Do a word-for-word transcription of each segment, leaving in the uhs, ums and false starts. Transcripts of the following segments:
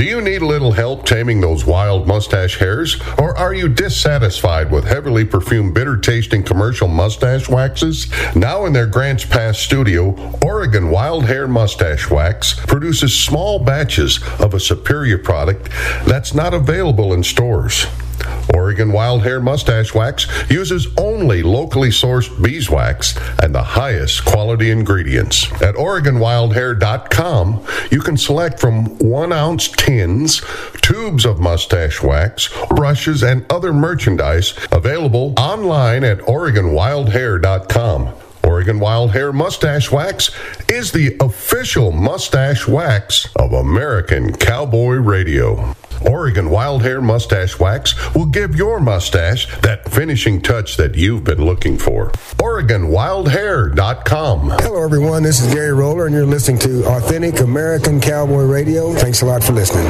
Do you need a little help taming those wild mustache hairs? Or are you dissatisfied with heavily perfumed, bitter-tasting commercial mustache waxes? Now in their Grants Pass studio, Oregon Wild Hair Mustache Wax produces small batches of a superior product that's not available in stores. Oregon Wild Hair Mustache Wax uses only locally sourced beeswax and the highest quality ingredients. At Oregon Wild Hair dot com, you can select from one-ounce tins, tubes of mustache wax, brushes, and other merchandise available online at Oregon Wild Hair dot com. Oregon Wild Hair Mustache Wax is the official mustache wax of American Cowboy Radio. Oregon Wild Hair Mustache Wax will give your mustache that finishing touch that you've been looking for. Oregon Wild Hair dot com. Hello, everyone. This is Gary Roller, and you're listening to Authentic American Cowboy Radio. Thanks a lot for listening.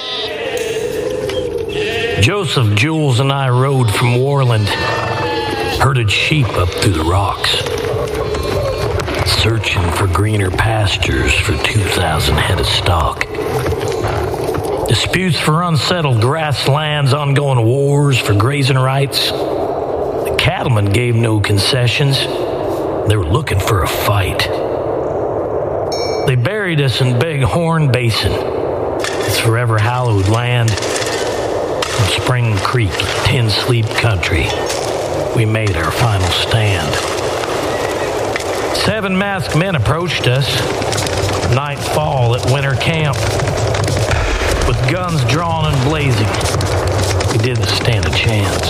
Joseph, Jules, and I rode from Worland, herded sheep up through the rocks, searching for greener pastures for two thousand head of stock. Disputes for unsettled grasslands, ongoing wars for grazing rights. The cattlemen gave no concessions. They were looking for a fight. They buried us in Big Horn Basin, its forever hallowed land. From Spring Creek, Tin Sleep Country, we made our final stand. Seven masked men approached us, nightfall at winter camp. With guns drawn and blazing, we didn't stand a chance.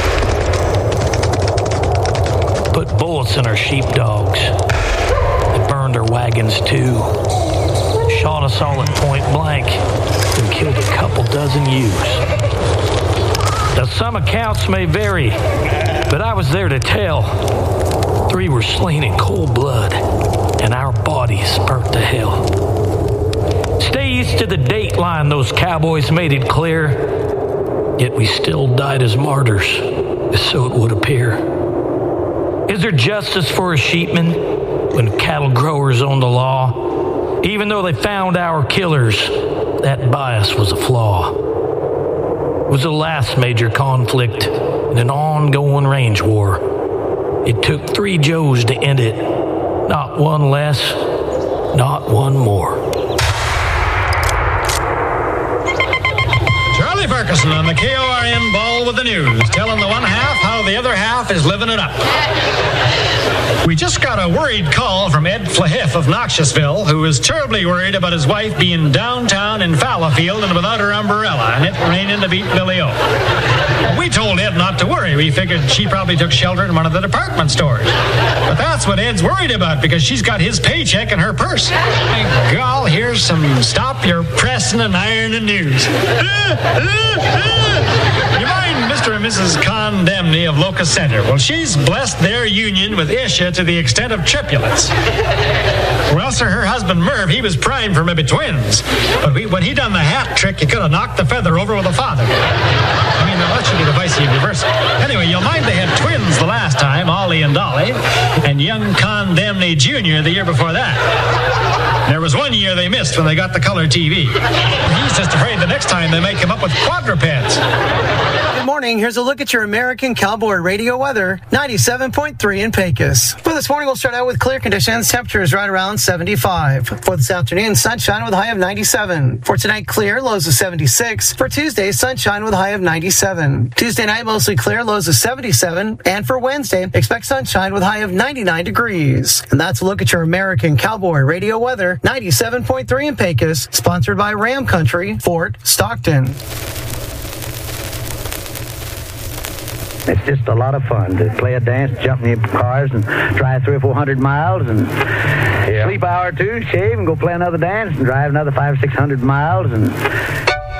Put bullets in our sheepdogs. They burned our wagons too. Shot us all at point blank and killed a couple dozen ewes. Now some accounts may vary, but I was there to tell. Three were slain in cold blood, and our bodies burnt to hell. Stay east of the date line, those cowboys made it clear. Yet we still died as martyrs, so it would appear. Is there justice for a sheepman when cattle growers own the law? Even though they found our killers, that bias was a flaw. It was the last major conflict in an ongoing range war. It took three Joes to end it, not one less, not one more. Ferguson on the K O R N Ball with the News, telling the one half how the other half is living it up. We just got a worried call from Ed Flahiff of Noxiousville, who is terribly worried about his wife being downtown in Fallowfield and without her umbrella, and it raining to beat Billy O. We told Ed not to worry. We figured she probably took shelter in one of the department stores. But that's what Ed's worried about, because she's got his paycheck in her purse. My gall, here's some stop your pressing and ironing news. You mind Mister and Missus Condemney of Locust Center? Well, she's blessed their union with Isha to the extent of triplets. Well, sir, her husband Merv, he was primed for maybe twins. But we, when he done the hat trick, you could have knocked the feather over with a father. I mean, that should be the vice versa. Anyway, you'll mind they had twins the last time, Ollie and Dolly, and young Condemney Junior the year before that. There was one year they missed when they got the color T V. He's just afraid the next time they may come up with quadrupeds. Good morning. Here's a look at your American Cowboy Radio weather. ninety-seven point three in Pecos. For this morning, we'll start out with clear conditions. Temperatures right around seventy-five. For this afternoon, sunshine with a high of ninety-seven. For tonight, clear, lows of seventy-six. For Tuesday, sunshine with a high of ninety-seven. Tuesday night, mostly clear, lows of seventy-seven. And for Wednesday, expect sunshine with a high of ninety-nine degrees. And that's a look at your American Cowboy Radio weather. ninety-seven point three in Pecos. Sponsored by Ram Country, Fort Stockton. It's just a lot of fun to play a dance, jump in your cars, and drive three or four hundred miles, and yeah. sleep an hour or two, shave, and go play another dance, and drive another five or six hundred miles, and